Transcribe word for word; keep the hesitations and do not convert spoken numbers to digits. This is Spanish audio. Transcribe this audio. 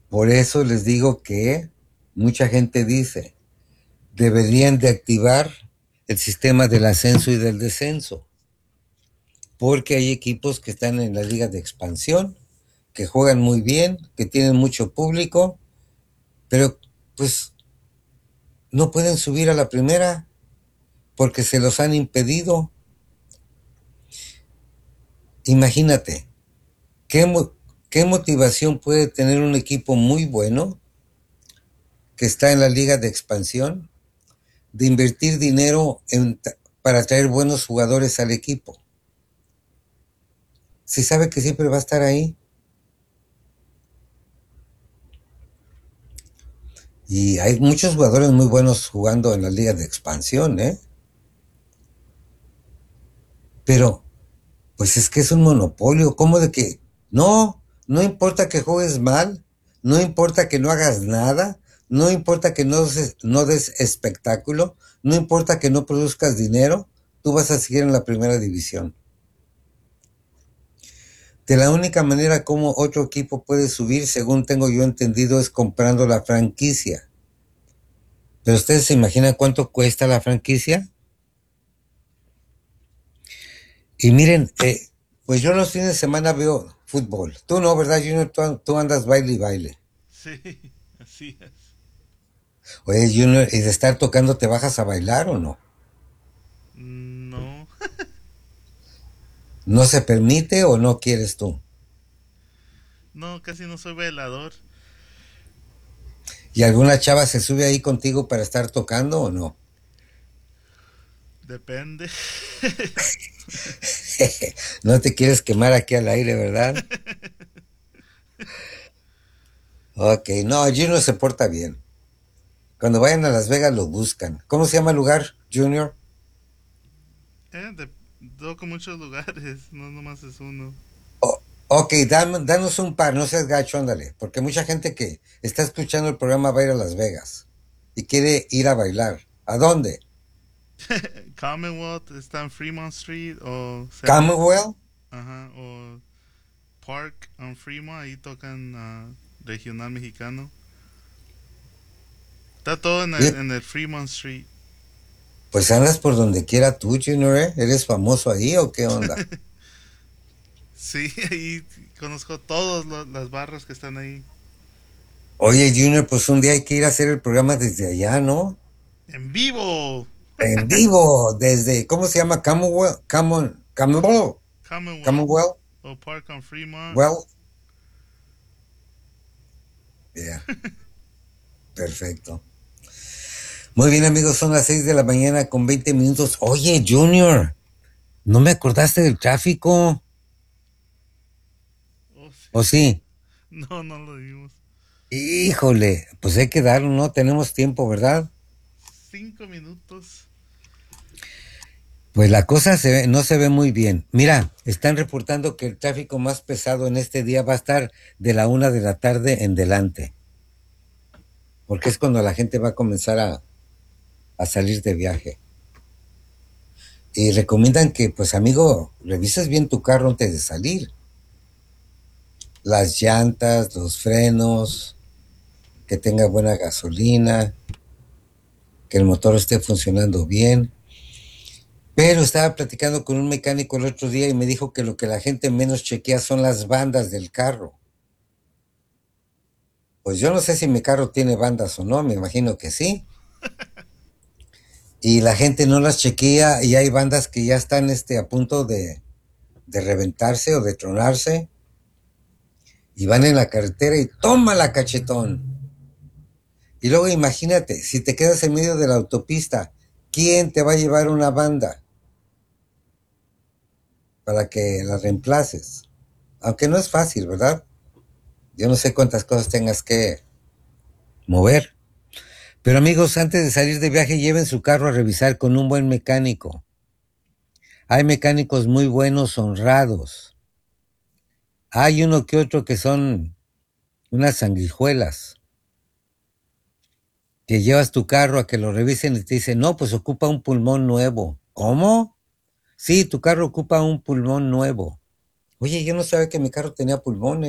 Por eso les digo que mucha gente dice, deberían de activar el sistema del ascenso y del descenso, porque hay equipos que están en la liga de expansión, que juegan muy bien, que tienen mucho público, pero pues no pueden subir a la primera porque se los han impedido. Imagínate, ¿qué, mo- qué motivación puede tener un equipo muy bueno que está en la liga de expansión de invertir dinero en, para traer buenos jugadores al equipo? Si sabe que siempre va a estar ahí. Y hay muchos jugadores muy buenos jugando en la liga de expansión, ¿eh? Pero, pues es que es un monopolio. ¿Cómo de que? No, no importa que juegues mal, no importa que no hagas nada, no importa que no, des- no des espectáculo, no importa que no produzcas dinero, tú vas a seguir en la primera división. De la única manera como otro equipo puede subir, según tengo yo entendido, es comprando la franquicia. Pero ustedes se imaginan cuánto cuesta la franquicia. Y miren, eh, pues yo los fines de semana veo fútbol. Tú no, ¿verdad, Junior? Tú, tú andas baile y baile. Sí, así es. Oye, Junior, ¿y de estar tocando te bajas a bailar o no? No, ¿No se permite o no quieres tú? no, casi no soy bailador. ¿Y alguna chava se sube ahí contigo para estar tocando o no? Depende. No te quieres quemar aquí al aire, ¿verdad? Ok, no, Junior se porta bien. Cuando vayan a Las Vegas lo buscan. ¿Cómo se llama el lugar, Junior? Eh, de, toco muchos lugares, no nomás es uno. Oh, ok, dan- danos un par, no seas gacho, ándale. Porque mucha gente que está escuchando el programa va a ir a Las Vegas y quiere ir a bailar. ¿A dónde? Commonwealth está en Fremont Street o Seven, ¿Commonwealth? ajá, o Park on Fremont, ahí tocan ah, regional mexicano. Está todo en el, Oye, en el Fremont Street. pues andas por donde quiera tú, Junior, ¿eh? ¿Eres famoso ahí o qué onda? Sí, ahí conozco todas las barras que están ahí. Oye, Junior, pues un día hay que ir a hacer el programa desde allá, ¿no? ¡En vivo! En vivo, desde, ¿cómo se llama? Commonwealth, Common, Commonwealth, Commonwealth Commonwealth, o Park on Fremont. well, yeah, perfecto. Muy bien, amigos, son las seis de la mañana con veinte minutos. Oye, Junior, ¿no me acordaste del tráfico? Oh, sí. ¿O sí? No, no lo dimos. Híjole, pues hay que darlo, ¿no? Tenemos tiempo, ¿verdad? Cinco minutos. Pues la cosa se ve- no se ve muy bien. Mira, están reportando que el tráfico más pesado en este día va a estar de la una de la tarde en delante, porque es cuando la gente va a comenzar a, a salir de viaje. Y recomiendan que, pues amigo, revises bien tu carro antes de salir. Las llantas, los frenos, que tenga buena gasolina, que el motor esté funcionando bien. Pero estaba platicando con un mecánico el otro día y me dijo que lo que la gente menos chequea son las bandas del carro. Pues yo no sé si mi carro tiene bandas o no, me imagino que sí. Y la gente no las chequea y hay bandas que ya están este, a punto de, de reventarse o de tronarse y van en la carretera y toma la cachetón. Y luego imagínate, si te quedas en medio de la autopista, ¿quién te va a llevar una banda para que la reemplaces? Aunque no es fácil, ¿verdad? Yo no sé cuántas cosas tengas que mover. Pero amigos, antes de salir de viaje, lleven su carro a revisar con un buen mecánico. Hay mecánicos muy buenos, honrados. Hay uno que otro que son unas sanguijuelas, que llevas tu carro a que lo revisen y te dicen, no, pues ocupa un pulmón nuevo. ¿Cómo? Sí, tu carro ocupa un pulmón nuevo. Oye, yo no sabía que mi carro tenía pulmones.